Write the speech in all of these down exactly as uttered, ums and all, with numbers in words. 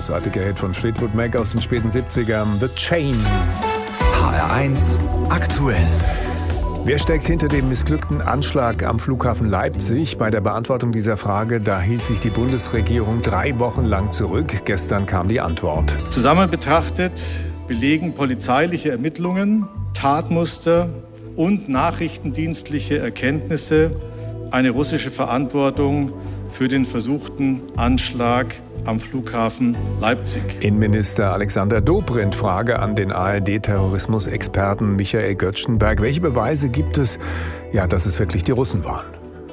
großartiger Hit von Fleetwood Mac aus den späten siebzigern, The Chain. H R eins aktuell. Wer steckt hinter dem missglückten Anschlag am Flughafen Leipzig? Bei der Beantwortung dieser Frage, da hielt sich die Bundesregierung drei Wochen lang zurück. Gestern kam die Antwort. Zusammen betrachtet belegen polizeiliche Ermittlungen, Tatmuster und nachrichtendienstliche Erkenntnisse eine russische Verantwortung für den versuchten Anschlag am Flughafen Leipzig. Innenminister Alexander Dobrindt, Frage an den A R D-Terrorismusexperten Michael Göttschenberg. Welche Beweise gibt es, ja, dass es wirklich die Russen waren?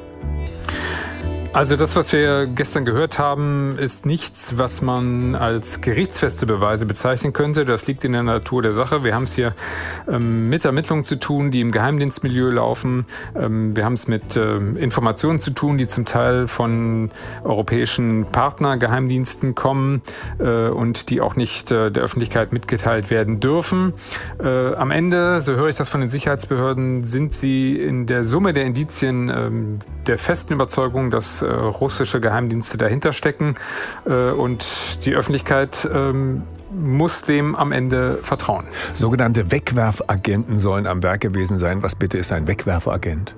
Also das, was wir gestern gehört haben, ist nichts, was man als gerichtsfeste Beweise bezeichnen könnte. Das liegt in der Natur der Sache. Wir haben es hier ähm, mit Ermittlungen zu tun, die im Geheimdienstmilieu laufen. Ähm, wir haben es mit äh, Informationen zu tun, die zum Teil von europäischen Partnergeheimdiensten kommen äh, und die auch nicht äh, der Öffentlichkeit mitgeteilt werden dürfen. Äh, am Ende, so höre ich das von den Sicherheitsbehörden, sind sie in der Summe der Indizien äh, der festen Überzeugung, dass äh, russische Geheimdienste dahinter stecken äh, und die Öffentlichkeit äh, muss dem am Ende vertrauen. Sogenannte Wegwerfagenten sollen am Werk gewesen sein. Was bitte ist ein Wegwerfagent?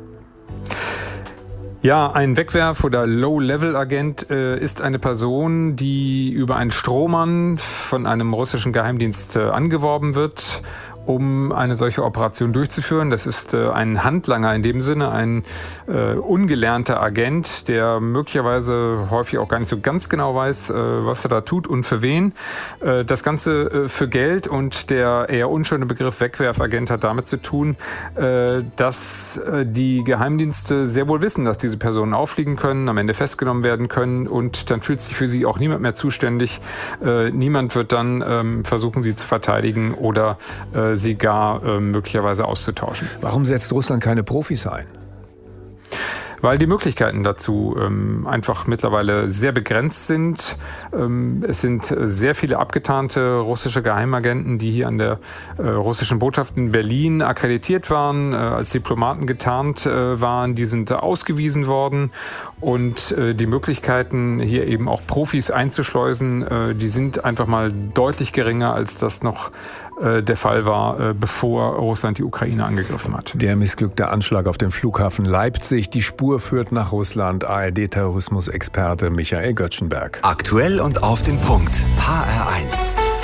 Ja, ein Wegwerf- oder Low-Level-Agent äh, ist eine Person, die über einen Strohmann von einem russischen Geheimdienst äh, angeworben wird, um eine solche Operation durchzuführen. Das ist äh, ein Handlanger in dem Sinne, ein äh, ungelernter Agent, der möglicherweise häufig auch gar nicht so ganz genau weiß, äh, was er da tut und für wen. Äh, das Ganze äh, für Geld, und der eher unschöne Begriff Wegwerfagent hat damit zu tun, äh, dass äh, die Geheimdienste sehr wohl wissen, dass diese Personen auffliegen können, am Ende festgenommen werden können, und dann fühlt sich für sie auch niemand mehr zuständig. Äh, niemand wird dann ähm, versuchen, sie zu verteidigen oder äh, sie gar äh, möglicherweise auszutauschen. Warum setzt Russland keine Profis ein? Weil die Möglichkeiten dazu ähm, einfach mittlerweile sehr begrenzt sind. Ähm, es sind sehr viele abgetarnte russische Geheimagenten, die hier an der äh, russischen Botschaft in Berlin akkreditiert waren, äh, als Diplomaten getarnt äh, waren. Die sind ausgewiesen worden. Und äh, die Möglichkeiten, hier eben auch Profis einzuschleusen, äh, die sind einfach mal deutlich geringer, als das noch äh, der Fall war, äh, bevor Russland die Ukraine angegriffen hat. Der missglückte Anschlag auf dem Flughafen Leipzig. Die Spur führt nach Russland. A R D-Terrorismusexperte Michael Göttschenberg. Aktuell und auf den Punkt. H R eins.